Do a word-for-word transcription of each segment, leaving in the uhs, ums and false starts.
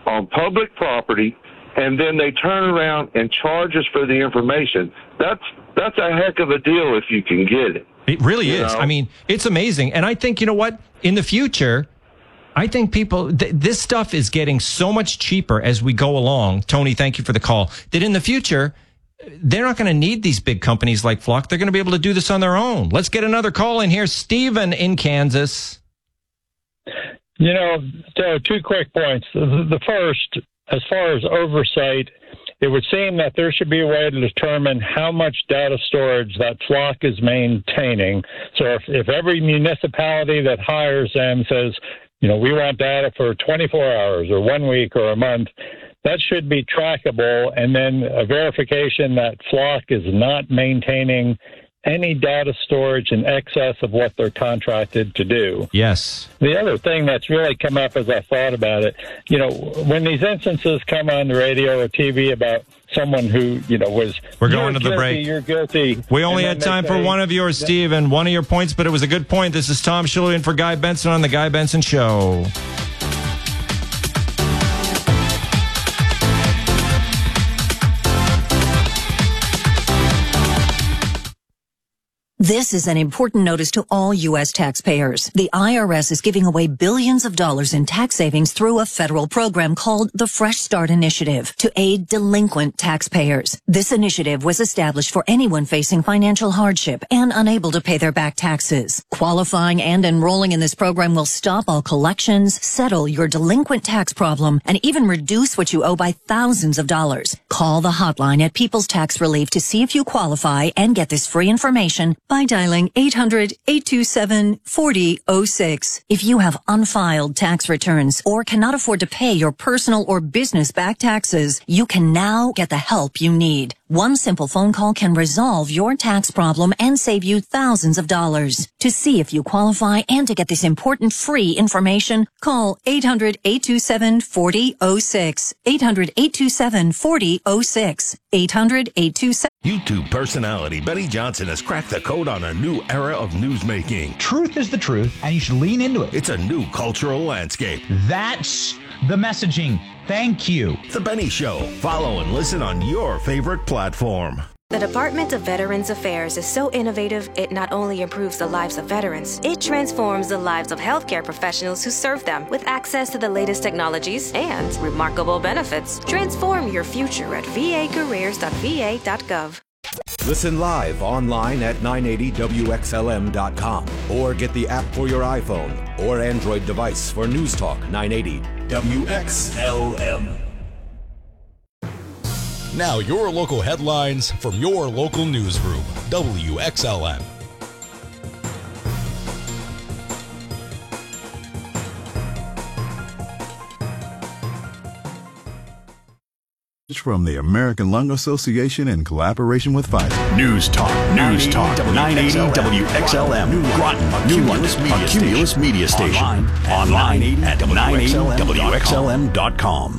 on public property, and then they turn around and charge us for the information. That's that's a heck of a deal if you can get it. It really you is. know? I mean, it's amazing. And I think, you know what? In the future, I think people, th- this stuff is getting so much cheaper as we go along. Tony, thank you for the call. That in the future, they're not going to need these big companies like Flock. They're going to be able to do this on their own. Let's get another call in here. Stephen in Kansas. You know, so two quick points. The first, as far as oversight, it would seem that there should be a way to determine how much data storage that Flock is maintaining. So if, if every municipality that hires them says, you know, we want data for twenty-four hours or one week or a month, that should be trackable, and then a verification that Flock is not maintaining any data storage in excess of what they're contracted to do. Yes. The other thing that's really come up as I thought about it, you know, when these instances come on the radio or T V about someone who, you know, was... We're going to the guilty, break. You're guilty. We only had time say, for one of yours, Steve, and one of your points, but it was a good point. This is Tom Shillue in for Guy Benson on The Guy Benson Show. This is an important notice to all U S taxpayers. The I R S is giving away billions of dollars in tax savings through a federal program called the Fresh Start Initiative to aid delinquent taxpayers. This initiative was established for anyone facing financial hardship and unable to pay their back taxes. Qualifying and enrolling in this program will stop all collections, settle your delinquent tax problem, and even reduce what you owe by thousands of dollars. Call the hotline at People's Tax Relief to see if you qualify and get this free information by dialing eight hundred, eight two seven, four zero zero six. If you have unfiled tax returns or cannot afford to pay your personal or business back taxes, you can now get the help you need. One simple phone call can resolve your tax problem and save you thousands of dollars. To see if you qualify and to get this important free information, call eight hundred, eight two seven, four zero zero six. eight hundred, eight two seven, four zero zero six. eight hundred, eight two seven. YouTube personality Benny Johnson has cracked the code on a new era of newsmaking. Truth is the truth, and you should lean into it. It's a new cultural landscape. That's the messaging. Thank you. The Benny Show. Follow and listen on your favorite platform. The Department of Veterans Affairs is so innovative, it not only improves the lives of veterans, it transforms the lives of healthcare professionals who serve them with access to the latest technologies and remarkable benefits. Transform your future at v a careers dot v a dot gov. Listen live online at nine eighty W X L M dot com or get the app for your iPhone or Android device for News Talk nine eighty W X L M. Now your local headlines from your local newsroom, W X L M. From the American Lung Association in collaboration with Pfizer. News Talk, News Talk, nine eighty W X L M, Groton, New London, Cumulus Media Station. Online at nine eighty W X L M dot com.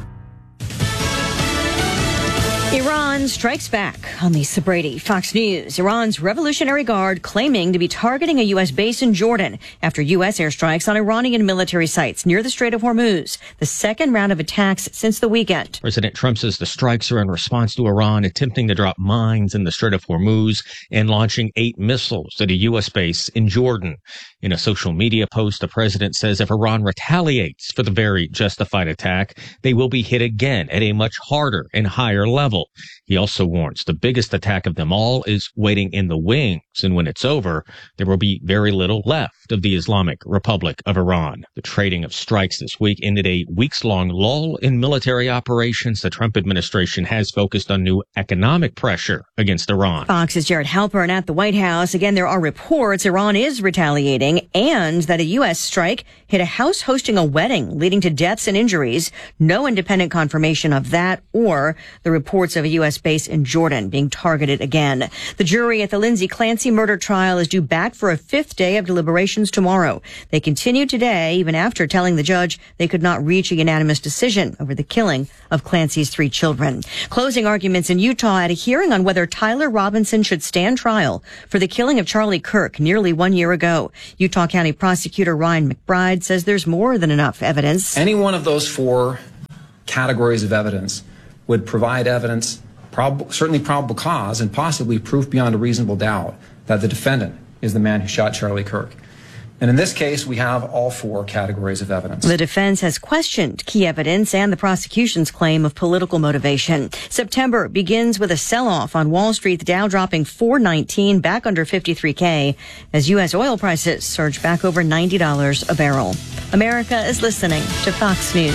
Iran strikes back on Lisa Brady. Fox News. Iran's Revolutionary Guard claiming to be targeting a U S base in Jordan after U S airstrikes on Iranian military sites near the Strait of Hormuz. The second round of attacks since the weekend. President Trump says the strikes are in response to Iran attempting to drop mines in the Strait of Hormuz and launching eight missiles at a U S base in Jordan. In a social media post, the president says if Iran retaliates for the very justified attack, they will be hit again at a much harder and higher level. He also warns the biggest attack of them all is waiting in the wings, and when it's over, there will be very little left of the Islamic Republic of Iran. The trading of strikes this week ended a weeks-long lull in military operations. The Trump administration has focused on new economic pressure against Iran. Fox's Jared Halpern at the White House. Again, there are reports Iran is retaliating and that a U S strike hit a house hosting a wedding, leading to deaths and injuries. No independent confirmation of that or the reports of a U S base in Jordan being targeted again. The jury at the Lindsay Clancy murder trial is due back for a fifth day of deliberations tomorrow. They continue today, even after telling the judge they could not reach a unanimous decision over the killing of Clancy's three children. Closing arguments in Utah at a hearing on whether Tyler Robinson should stand trial for the killing of Charlie Kirk nearly one year ago. Utah County Prosecutor Ryan McBride says there's more than enough evidence. Any one of those four categories of evidence would provide evidence, prob- certainly probable cause, and possibly proof beyond a reasonable doubt that the defendant is the man who shot Charlie Kirk. And in this case, we have all four categories of evidence. The defense has questioned key evidence and the prosecution's claim of political motivation. September begins with a sell-off on Wall Street, the Dow dropping four nineteen, back under fifty-three K, as U S oil prices surge back over ninety dollars a barrel. America is listening to Fox News.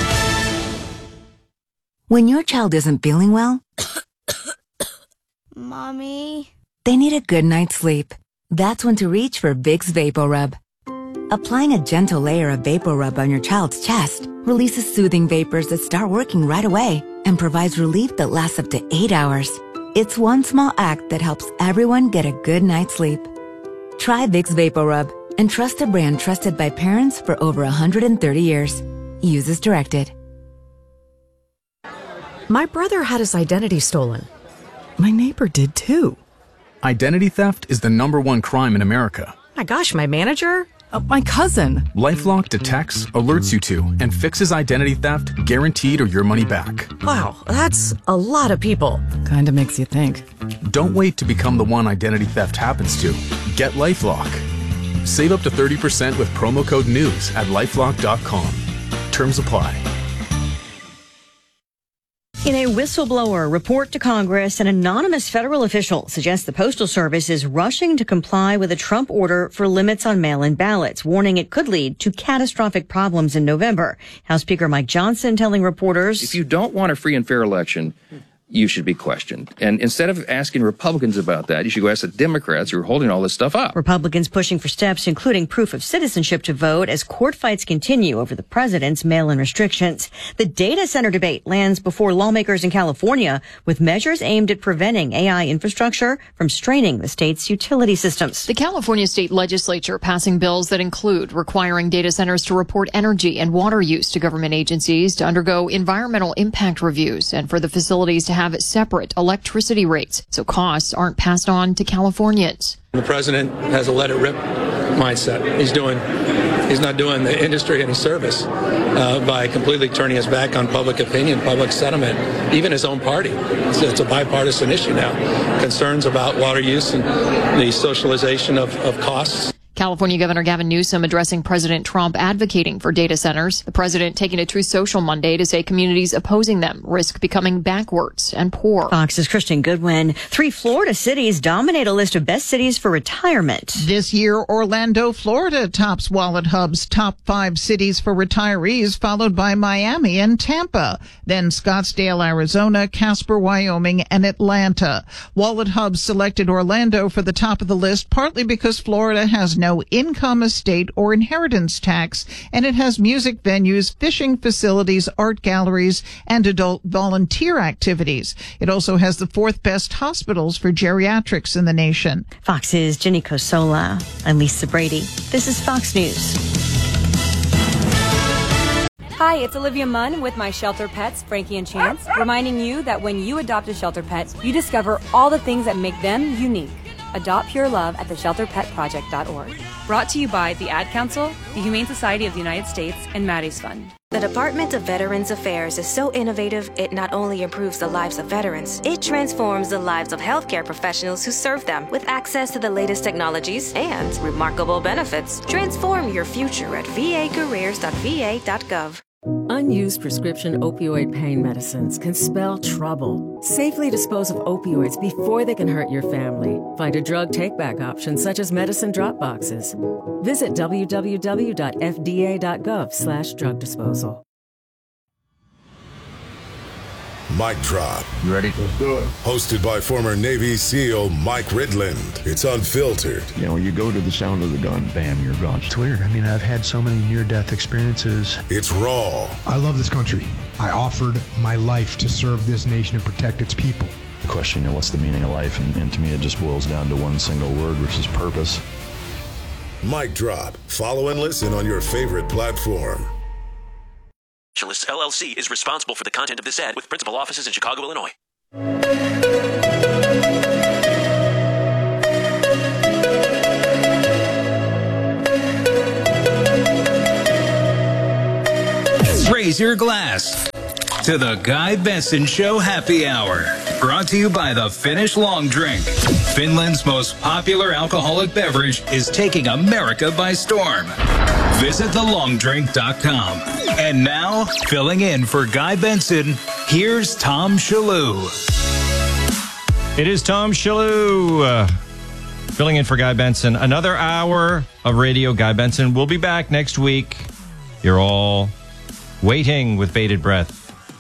When your child isn't feeling well, Mommy, they need a good night's sleep. That's when to reach for Vicks VapoRub. Applying a gentle layer of VapoRub on your child's chest releases soothing vapors that start working right away and provides relief that lasts up to eight hours. It's one small act that helps everyone get a good night's sleep. Try Vicks VapoRub and trust a brand trusted by parents for over one hundred thirty years. Use as directed. My brother had his identity stolen. My neighbor did too. Identity theft is the number one crime in America. My gosh, my manager? Uh, my cousin. LifeLock detects, alerts you to, and fixes identity theft guaranteed or your money back. Wow, that's a lot of people. Kinda makes you think. Don't wait to become the one identity theft happens to. Get LifeLock. Save up to thirty percent with promo code NEWS at lifelock dot com. Terms apply. In a whistleblower report to Congress, an anonymous federal official suggests the Postal Service is rushing to comply with a Trump order for limits on mail-in ballots, warning it could lead to catastrophic problems in November. House Speaker Mike Johnson telling reporters, if you don't want a free and fair election, you should be questioned. And instead of asking Republicans about that, you should go ask the Democrats who are holding all this stuff up. Republicans pushing for steps including proof of citizenship to vote as court fights continue over the president's mail-in restrictions. The data center debate lands before lawmakers in California with measures aimed at preventing A I infrastructure from straining the state's utility systems. The California state legislature passing bills that include requiring data centers to report energy and water use to government agencies, to undergo environmental impact reviews, and for the facilities to have have separate electricity rates so costs aren't passed on to Californians. The president has a let it rip mindset. He's doing, he's not doing the industry any service uh, by completely turning his back on public opinion, public sentiment, even his own party. It's, it's a bipartisan issue now. Concerns about water use and the socialization of, of costs. California Governor Gavin Newsom addressing President Trump advocating for data centers. The president taking to Truth Social Monday to say communities opposing them risk becoming backwards and poor. Fox's Christian Goodwin. Three Florida cities dominate a list of best cities for retirement. This year, Orlando, Florida tops WalletHub's top five cities for retirees, followed by Miami and Tampa. Then Scottsdale, Arizona, Casper, Wyoming, and Atlanta. WalletHub selected Orlando for the top of the list, partly because Florida has no income, estate, or inheritance tax, and it has music venues, fishing facilities, art galleries, and adult volunteer activities. It also has the fourth best hospitals for geriatrics in the nation. Fox's Jenny Cosola. I'm Lisa Brady. This is Fox News. Hi, it's Olivia Munn with my shelter pets, Frankie and Chance, reminding you that when you adopt a shelter pet, you discover all the things that make them unique. Adopt Pure Love at the shelter pet project dot org. Brought to you by the Ad Council, the Humane Society of the United States, and Maddie's Fund. The Department of Veterans Affairs is so innovative, it not only improves the lives of veterans, it transforms the lives of healthcare professionals who serve them with access to the latest technologies and remarkable benefits. Transform your future at v a careers dot v a dot gov. Unused prescription opioid pain medicines can spell trouble. Safely dispose of opioids before they can hurt your family. Find a drug take-back option such as medicine drop boxes. Visit w w w dot f d a dot gov slash drug disposal. Mic Drop. You ready? Let's do it. Hosted by former Navy SEAL Mike Ridland. It's unfiltered. You know, you go to the sound of the gun, bam, you're gone. It's weird. I mean, I've had so many near-death experiences. It's raw. I love this country. I offered my life to serve this nation and protect its people. The question, you know, what's the meaning of life? And, and to me, it just boils down to one single word, which is purpose. Mic Drop. Follow and listen on your favorite platform. L L C is responsible for the content of this ad with principal offices in Chicago, Illinois. Raise your glass. to the Guy Benson Show Happy Hour. Brought to you by the Finnish Long Drink. Finland's most popular alcoholic beverage is taking America by storm. Visit the long drink dot com. And now, filling in for Guy Benson, here's Tom Shalhoub. It is Tom Shalhoub, uh, filling in for Guy Benson. Another hour of radio. Guy Benson will be back next week. You're all waiting with bated breath.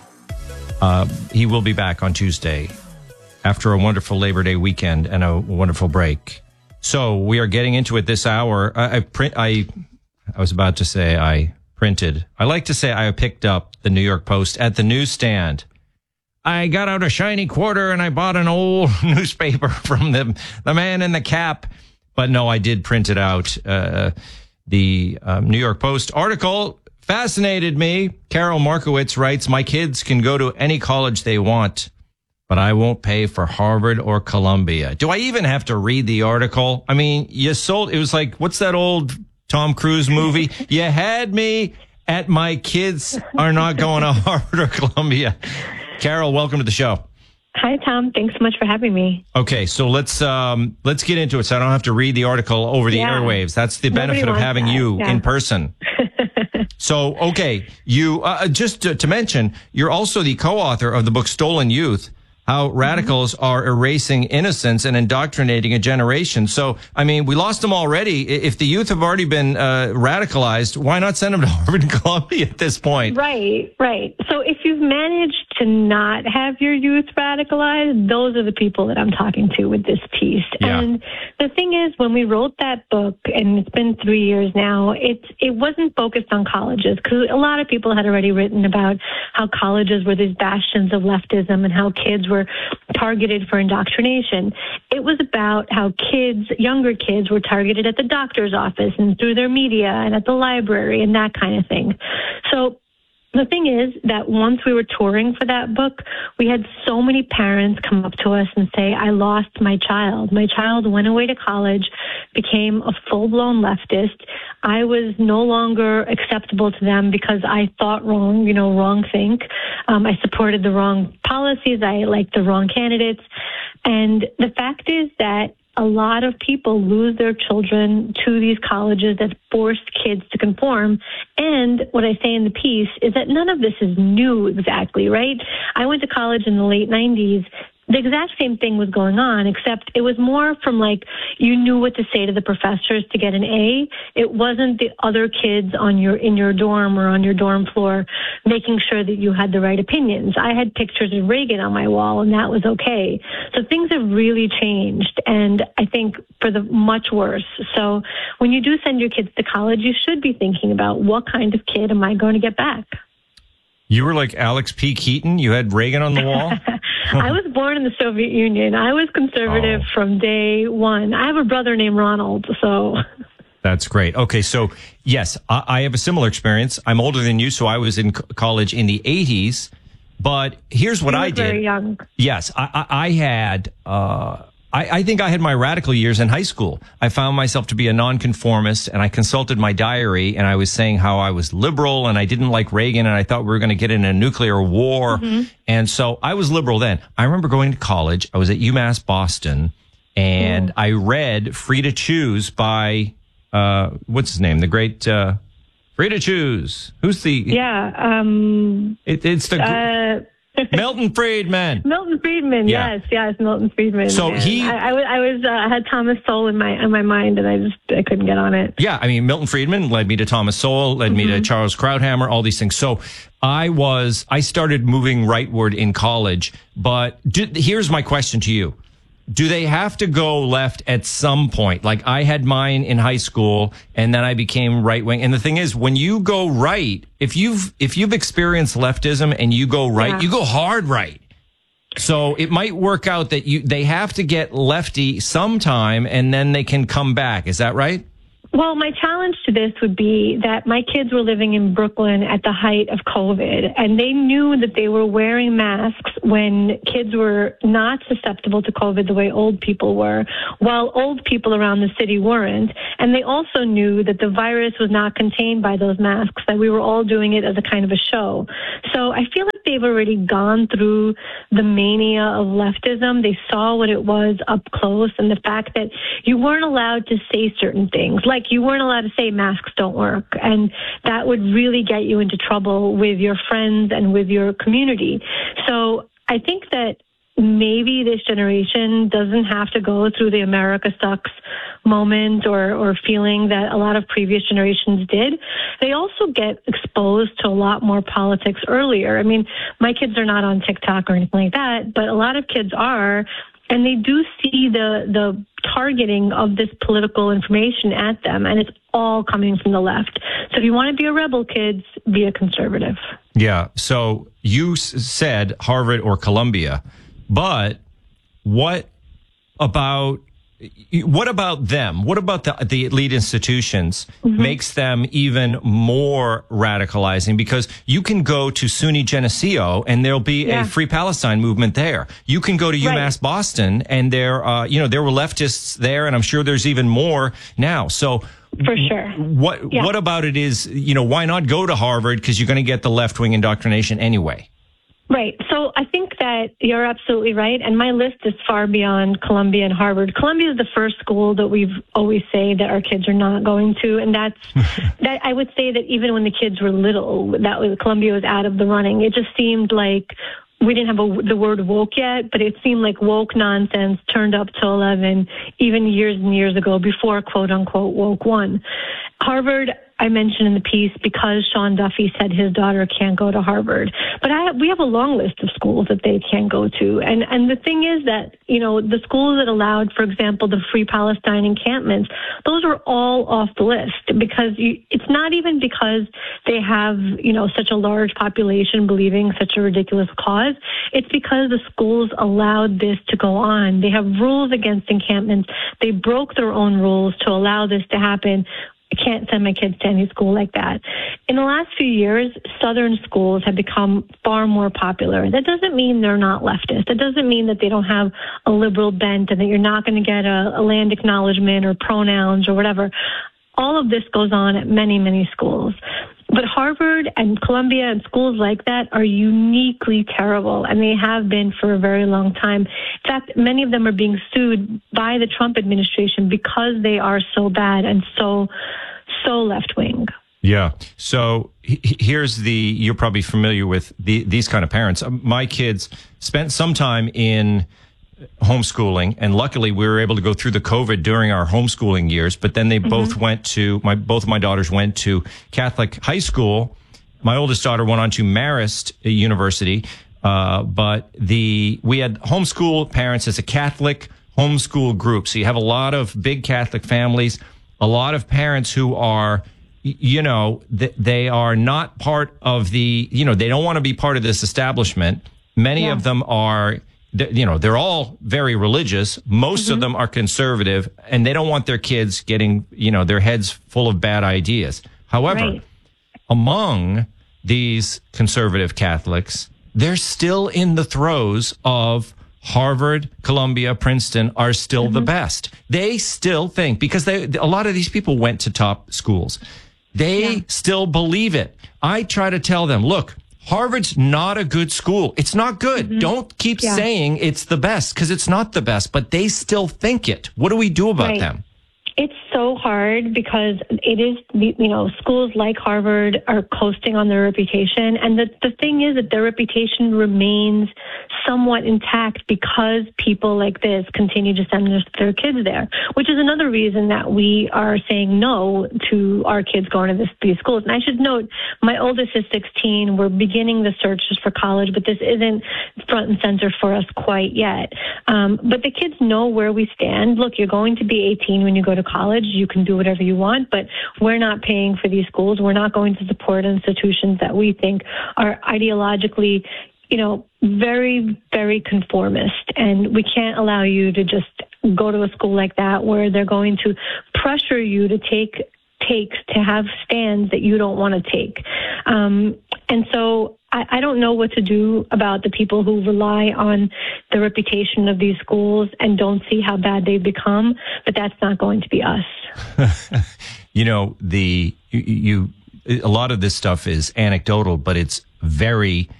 Uh, he will be back on Tuesday after a wonderful Labor Day weekend and a wonderful break. So we are getting into it this hour. I, I print. I I was about to say I printed. I like to say I picked up the New York Post at the newsstand. I got out a shiny quarter and I bought an old newspaper from the the man in the cap. But no, I did print it out. Uh, the um, New York Post article fascinated me. Carol Markowitz writes, "My kids can go to any college they want, but I won't pay for Harvard or Columbia." Do I even have to read the article? I mean, you sold, it was like, what's that old Tom Cruise movie? You had me at my kids are not going to Harvard or Columbia. Carol, welcome to the show. Hi, Tom. Thanks so much for having me. Okay, so let's um, let's get into it so I don't have to read the article over the yeah. airwaves. That's the benefit Nobody of having that. you yeah. in person. So, okay, you uh, just to, to mention, you're also the co-author of the book Stolen Youth, How Radicals mm-hmm. Are Erasing Innocence and Indoctrinating a Generation. So, I mean, we lost them already. If the youth have already been uh, radicalized, why not send them to Harvard and Columbia at this point? Right, right. So if you've managed to not have your youth radicalized, those are the people that I'm talking to with this piece. Yeah. And the thing is, when we wrote that book, and it's been three years now, it, it wasn't focused on colleges, because a lot of people had already written about how colleges were these bastions of leftism and how kids were targeted for indoctrination. It was about how kids, younger kids, were targeted at the doctor's office and through their media and at the library and that kind of thing. So the thing is that once we were touring for that book, we had so many parents come up to us and say, I lost my child. My child went away to college, became a full-blown leftist. I was no longer acceptable to them because I thought wrong, you know, wrong think. Um, I supported the wrong policies. I liked the wrong candidates. And the fact is that a lot of people lose their children to these colleges that force kids to conform. And what I say in the piece is that none of this is new exactly, right? I went to college in the late nineties. The exact same thing was going on, except it was more from like you knew what to say to the professors to get an A. It wasn't the other kids on your in your dorm or on your dorm floor making sure that you had the right opinions. I had pictures of Reagan on my wall, and that was okay. So things have really changed, and I think for the much worse. So when you do send your kids to college, you should be thinking about what kind of kid am I going to get back? You were like Alex P. Keaton? You had Reagan on the wall? I was born in the Soviet Union. I was conservative oh. from day one. I have a brother named Ronald, so... That's great. Okay, so, yes, I, I have a similar experience. I'm older than you, so I was in co- college in the eighties. But here's what you I were did. Very young. Yes, I, I, I had... Uh, I, I think I had my radical years in high school. I found myself to be a nonconformist, and I consulted my diary, and I was saying how I was liberal, and I didn't like Reagan, and I thought we were going to get in a nuclear war. Mm-hmm. And so I was liberal then. I remember going to college. I was at UMass Boston, and mm. I read Free to Choose by, uh, what's his name? The great uh, Free to Choose. Who's the... Yeah. Um, it, it's the... Uh, Milton Friedman. Milton Friedman, yeah. yes, yes, Milton Friedman. So and he, I, I was, I was, uh, I had Thomas Sowell in my in my mind, and I just I couldn't get on it. Yeah, I mean, Milton Friedman led me to Thomas Sowell, led mm-hmm. me to Charles Krauthammer, all these things. So I was, I started moving rightward in college. But do, here's my question to you. Do they have to go left at some point? Like I had mine in high school, and then I became right wing. And the thing is, when you go right, if you've if you've experienced leftism and you go right, yeah. you go hard right. So it might work out that you they have to get lefty sometime, and then they can come back. Is that right? Well, my challenge to this would be that my kids were living in Brooklyn at the height of COVID, and they knew that they were wearing masks when kids were not susceptible to COVID the way old people were, while old people around the city weren't. And they also knew that the virus was not contained by those masks, that we were all doing it as a kind of a show. So I feel like they they've already gone through the mania of leftism. They saw what it was up close, and the fact that you weren't allowed to say certain things, like you weren't allowed to say masks don't work, and that would really get you into trouble with your friends and with your community. So I think that maybe this generation doesn't have to go through the America sucks moment or, or feeling that a lot of previous generations did. They also get exposed to a lot more politics earlier. I mean, my kids are not on TikTok or anything like that, but a lot of kids are, and they do see the, the targeting of this political information at them, and it's all coming from the left. So if you want to be a rebel, kids, be a conservative. Yeah. So you s- said Harvard or Columbia. But what about what about them? What about the, the elite institutions mm-hmm. makes them even more radicalizing? Because you can go to SUNY Geneseo and there'll be yeah. a Free Palestine movement there. You can go to UMass right. Boston and there, uh, you know, there were leftists there, and I'm sure there's even more now. So. For sure. What yeah. What about it is, you know, why not go to Harvard? Because you're going to get the left-wing indoctrination anyway. Right. So I think that you're absolutely right. And my list is far beyond Columbia and Harvard. Columbia is the first school that we've always say that our kids are not going to. And that's, that I would say that even when the kids were little, that was, Columbia was out of the running. It just seemed like we didn't have a, the word woke yet, but it seemed like woke nonsense turned up to eleven, even years and years ago, before quote unquote woke one. Harvard, I mentioned in the piece because Sean Duffy said his daughter can't go to Harvard. But I, we have a long list of schools that they can't go to. And, and the thing is that, you know, the schools that allowed, for example, the Free Palestine encampments, those are all off the list because you, it's not even because they have, you know, such a large population believing such a ridiculous cause. It's because the schools allowed this to go on. They have rules against encampments. They broke their own rules to allow this to happen. I can't send my kids to any school like that. In the last few years, Southern schools have become far more popular. That doesn't mean they're not leftist. That doesn't mean that they don't have a liberal bent and that you're not going to get a, a land acknowledgement or pronouns or whatever. All of this goes on at many, many schools. But Harvard and Columbia and schools like that are uniquely terrible, and they have been for a very long time. In fact, many of them are being sued by the Trump administration because they are so bad and so, so left-wing. Yeah. So h- here's the, you're probably familiar with the, these kind of parents. My kids spent some time in homeschooling, and luckily we were able to go through the COVID during our homeschooling years, but then they mm-hmm. both went to, my both of my daughters went to Catholic high school. My oldest daughter went on to Marist University, uh, but the we had homeschool parents as a Catholic homeschool group. So you have a lot of big Catholic families, a lot of parents who are, you know, th- they are not part of the, you know, they don't want to be part of this establishment. Many yeah. of them are, you know, they're all very religious. Most mm-hmm. of them are conservative, and they don't want their kids getting, you know, their heads full of bad ideas. However, right. among these conservative Catholics, they're still in the throes of Harvard, Columbia, Princeton are still mm-hmm. the best. They still think, because they, a lot of these people went to top schools. They yeah. still believe it. I try to tell them, look, Harvard's not a good school. It's not good. Mm-hmm. Don't keep yeah. saying it's the best, because it's not the best, but they still think it. What do we do about right. them? It's so hard because it is, you know, schools like Harvard are coasting on their reputation. And the, the thing is that their reputation remains somewhat intact because people like this continue to send their kids there, which is another reason that we are saying no to our kids going to this, these schools. And I should note, my oldest is sixteen. We're beginning the searches for college, but this isn't front and center for us quite yet. Um, but the kids know where we stand. Look, you're going to be eighteen when you go to college. You can do whatever you want, but we're not paying for these schools. We're not going to support institutions that we think are ideologically, you know, very, very conformist. And we can't allow you to just go to a school like that where they're going to pressure you to take takes to have stands that you don't want to take. Um, and so I, I don't know what to do about the people who rely on the reputation of these schools and don't see how bad they've become, but that's not going to be us. You know, the you, you a lot of this stuff is anecdotal, but it's very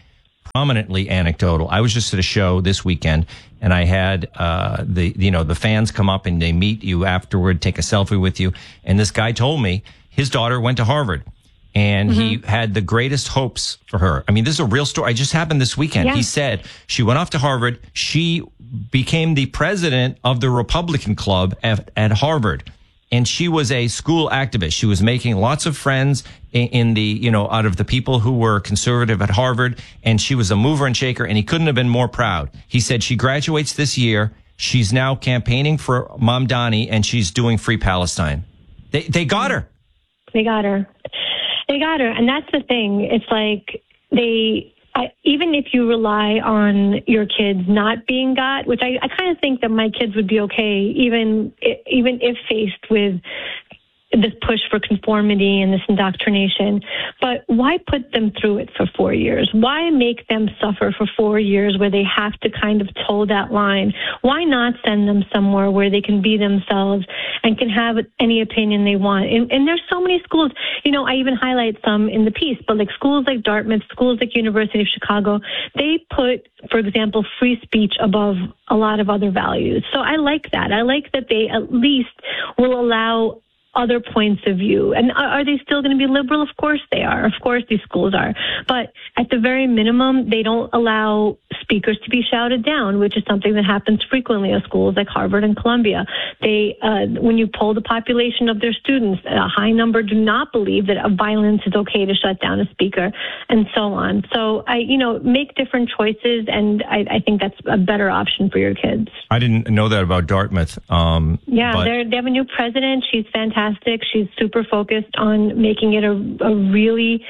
prominently anecdotal. I was just at a show this weekend, and I had uh, the you know the fans come up and they meet you afterward, take a selfie with you, and this guy told me his daughter went to Harvard. And mm-hmm. he had the greatest hopes for her. I mean, this is a real story. It just happened this weekend. Yeah. He said she went off to Harvard. She became the president of the Republican Club at, at Harvard. And she was a school activist. She was making lots of friends in, in the, you know, out of the people who were conservative at Harvard. And she was a mover and shaker. And he couldn't have been more proud. He said she graduates this year. She's now campaigning for Mamdani, and she's doing Free Palestine. They, they got her. They got her. They got her. And that's the thing. It's like they, I, even if you rely on your kids not being got, which I, I kind of think that my kids would be okay, even, even if faced with this push for conformity and this indoctrination. But why put them through it for four years? Why make them suffer for four years where they have to kind of toe that line? Why not send them somewhere where they can be themselves and can have any opinion they want? And, and there's so many schools, you know, I even highlight some in the piece, but like schools like Dartmouth, schools like University of Chicago, they put, for example, free speech above a lot of other values. So I like that. I like that they at least will allow other points of view. And are, are they still going to be liberal? Of course they are. Of course these schools are. But at the very minimum, they don't allow speakers to be shouted down, which is something that happens frequently at schools like Harvard and Columbia. They, uh, when you poll the population of their students, a high number do not believe that violence is okay to shut down a speaker, and so on. So I, you know, make different choices, and I, I think that's a better option for your kids. I didn't know that about Dartmouth. Um, yeah, but- they're, they have a new president. She's fantastic. She's super focused on making it a, a really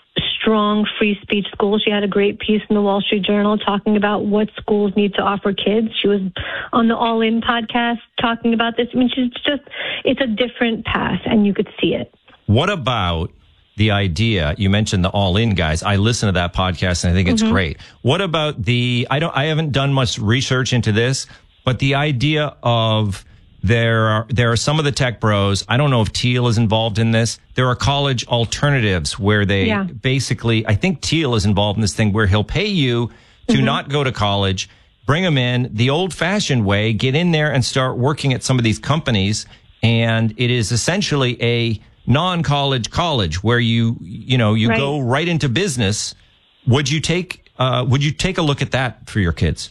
strong free speech school. She had a great piece in the Wall Street Journal talking about what schools need to offer kids. She was on the All In podcast talking about this. I mean, she's just, it's a different path, and you could see it. What about the idea, you mentioned the All In guys. I listen to that podcast and I think it's mm-hmm. great. What about the, I don't, I haven't done much research into this, but the idea of There are, there are some of the tech bros. I don't know if Thiel is involved in this. There are college alternatives where they yeah. basically, I think Thiel is involved in this thing where he'll pay you to mm-hmm. not go to college, bring them in the old fashioned way, get in there and start working at some of these companies. And it is essentially a non-college college where you, you know, you right. go right into business. Would you take, uh, would you take a look at that for your kids?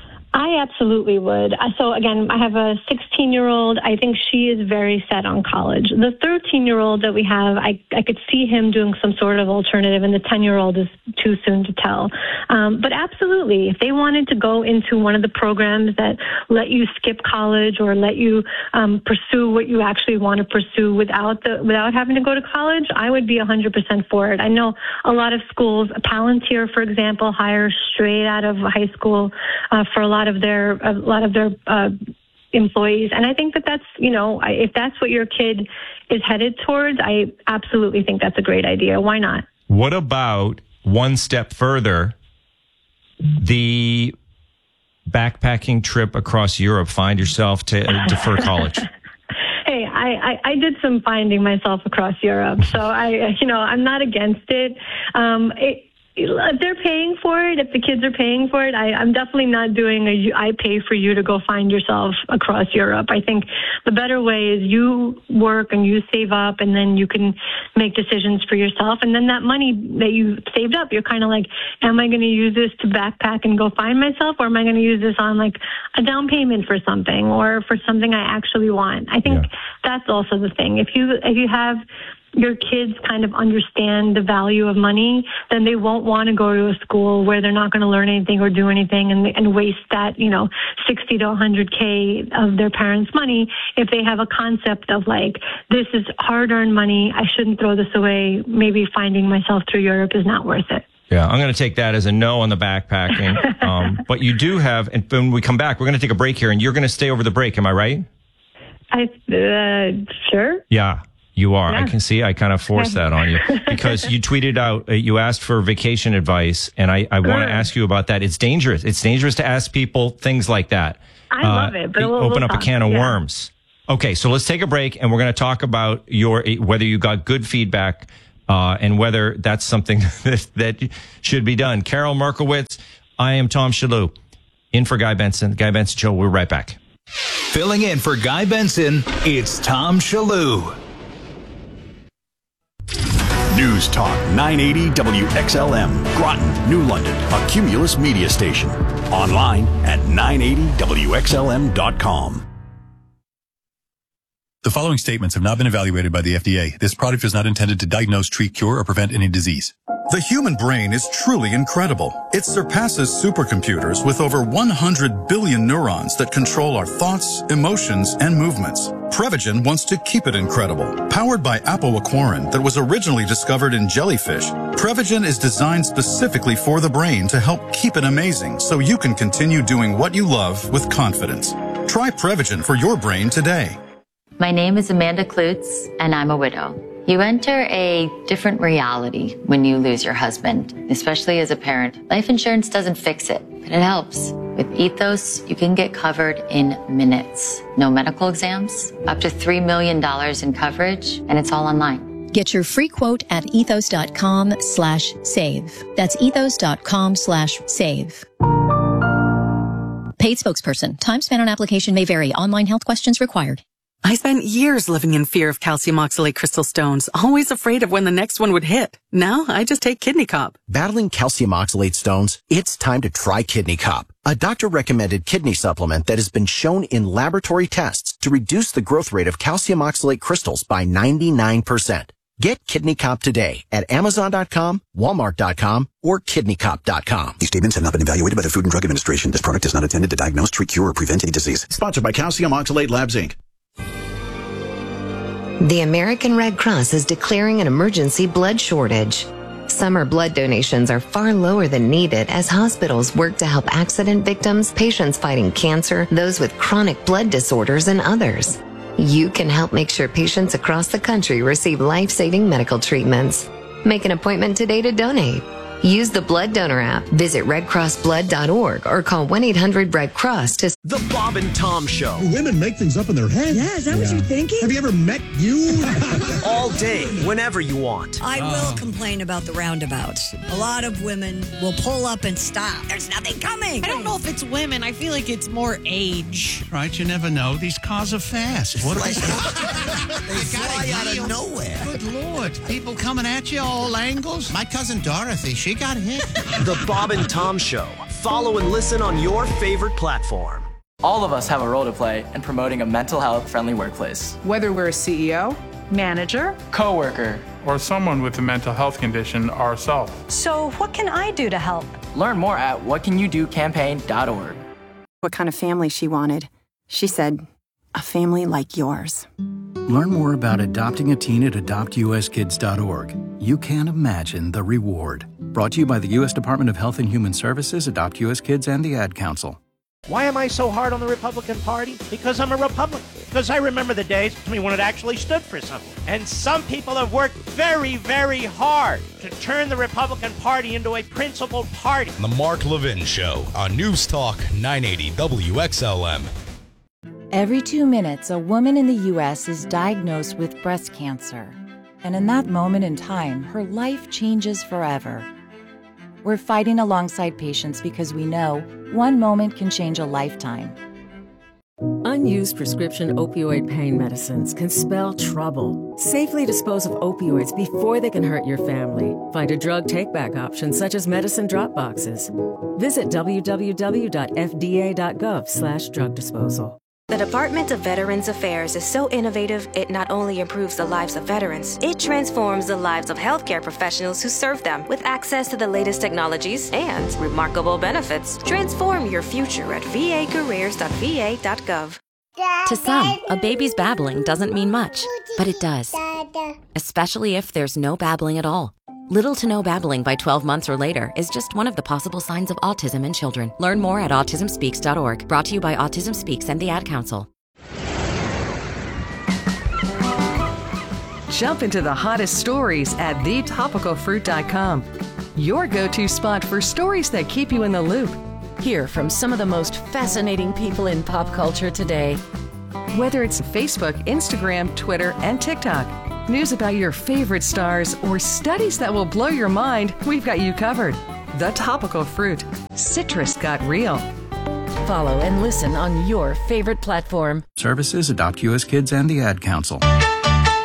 I absolutely would. So again, I have a sixteen-year-old. I think she is very set on college. The thirteen-year-old that we have, I, I could see him doing some sort of alternative, and the ten-year-old is too soon to tell. Um, but absolutely, if they wanted to go into one of the programs that let you skip college or let you um, pursue what you actually want to pursue without the without having to go to college, I would be one hundred percent for it. I know a lot of schools, Palantir, for example, hires straight out of high school uh, for a lot of their a lot of their uh, employees, and I think that that's you know if that's what your kid is headed towards, I absolutely think that's a great idea. Why not? What about one step further? The backpacking trip across Europe. Find yourself to uh, defer college. Hey, I, I, I did some finding myself across Europe, so I you know I'm not against it. Um, it If they're paying for it, if the kids are paying for it, I, I'm definitely not doing a I pay for you to go find yourself across Europe. I think the better way is you work and you save up, and then you can make decisions for yourself. And then that money that you saved up, you're kind of like, am I going to use this to backpack and go find myself, or am I going to use this on like a down payment for something or for something I actually want? I think yeah. that's also the thing. If you if you have your kids kind of understand the value of money, then they won't want to go to a school where they're not going to learn anything or do anything and, and waste that, you know, sixty to one hundred K of their parents' money. If they have a concept of like, this is hard-earned money, I shouldn't throw this away, maybe finding myself through Europe is not worth it. Yeah, I'm going to take that as a no on the backpacking. um, but you do have, and when we come back, we're going to take a break here, and you're going to stay over the break. Am I right? I, uh, sure. Yeah. You are. Yeah. I can see. I kind of forced that on you because you tweeted out, uh, you asked for vacation advice, and I, I want to ask you about that. It's dangerous. It's dangerous to ask people things like that. I uh, love it, but we'll, open we'll up talk. a can of yeah. worms. Okay, so let's take a break, and we're going to talk about your whether you got good feedback uh, and whether that's something that, that should be done. Carol Markowitz, I am Tom Shalhoub, in for Guy Benson. Guy Benson Show, we're right back. Filling in for Guy Benson, it's Tom Shalhoub. News Talk nine eighty W X L M, Groton, New London, a Cumulus media station. Online at nine eighty W X L M dot com. The following statements have not been evaluated by the F D A. This product is not intended to diagnose, treat, cure, or prevent any disease. The human brain is truly incredible. It surpasses supercomputers with over one hundred billion neurons that control our thoughts, emotions, and movements. Prevagen wants to keep it incredible. Powered by apoaquarin that was originally discovered in jellyfish, Prevagen is designed specifically for the brain to help keep it amazing so you can continue doing what you love with confidence. Try Prevagen for your brain today. My name is Amanda Klutz, and I'm a widow. You enter a different reality when you lose your husband, especially as a parent. Life insurance doesn't fix it, but it helps. With Ethos, you can get covered in minutes. No medical exams, up to three million dollars in coverage, and it's all online. Get your free quote at ethos.com slash save. That's ethos.com slash save. Paid spokesperson. Time spent on application may vary. Online health questions required. I spent years living in fear of calcium oxalate crystal stones, always afraid of when the next one would hit. Now I just take Kidney Cop. Battling calcium oxalate stones? It's time to try Kidney Cop, a doctor-recommended kidney supplement that has been shown in laboratory tests to reduce the growth rate of calcium oxalate crystals by ninety-nine percent. Get Kidney Cop today at amazon dot com, walmart dot com, or kidney cop dot com. These statements have not been evaluated by the Food and Drug Administration. This product is not intended to diagnose, treat, cure, or prevent any disease. Sponsored by Calcium Oxalate Labs, Incorporated. The American Red Cross is declaring an emergency blood shortage. Summer blood donations are far lower than needed as hospitals work to help accident victims, patients fighting cancer, those with chronic blood disorders, and others. You can help make sure patients across the country receive life-saving medical treatments. Make an appointment today to donate. Use the Blood Donor app, visit red cross blood dot org, or call one eight hundred red cross to... The Bob and Tom Show. Women make things up in their head. Yeah, is that yeah. what you're thinking? Have you ever met you? All day, whenever you want. I will uh. complain about the roundabouts. A lot of women will pull up and stop. There's nothing coming. I don't know if it's women. I feel like it's more age. Right, you never know. These cars are fast. What they they fly out of nowhere. Good Lord. People coming at you all angles. My cousin Dorothy, she got hit. The Bob and Tom Show. Follow and listen on your favorite platform. All of us have a role to play in promoting a mental health friendly workplace. Whether we're a C E O, manager, coworker, or someone with a mental health condition ourselves. So what can I do to help? Learn more at what can you do campaign dot org. What kind of family she wanted. She said, a family like yours. Learn more about adopting a teen at adopt U S kids dot org. You can't imagine the reward. Brought to you by the U S Department of Health and Human Services, Adopt U S Kids, and the Ad Council. Why am I so hard on the Republican Party? Because I'm a Republican. Because I remember the days when it actually stood for something. And some people have worked very, very hard to turn the Republican Party into a principled party. The Mark Levin Show on News Talk nine eighty W X L M. Every two minutes, a woman in the U S is diagnosed with breast cancer. And in that moment in time, her life changes forever. We're fighting alongside patients because we know one moment can change a lifetime. Unused prescription opioid pain medicines can spell trouble. Safely dispose of opioids before they can hurt your family. Find a drug take-back option such as medicine drop boxes. Visit w w w dot f d a dot gov slash drug disposal. The Department of Veterans Affairs is so innovative, it not only improves the lives of veterans, it transforms the lives of healthcare professionals who serve them with access to the latest technologies and remarkable benefits. Transform your future at v a careers dot v a dot gov. To some, a baby's babbling doesn't mean much, but it does. Especially if there's no babbling at all. Little to no babbling by twelve months or later is just one of the possible signs of autism in children. Learn more at autism speaks dot org. Brought to you by Autism Speaks and the Ad Council. Jump into the hottest stories at the topical fruit dot com. Your go-to spot for stories that keep you in the loop. Hear from some of the most fascinating people in pop culture today. Whether it's Facebook, Instagram, Twitter, and TikTok, news about your favorite stars, or studies that will blow your mind, we've got you covered. The Topical Fruit. Citrus got real. Follow and listen on your favorite platform. Services, Adopt U S Kids, and the Ad Council.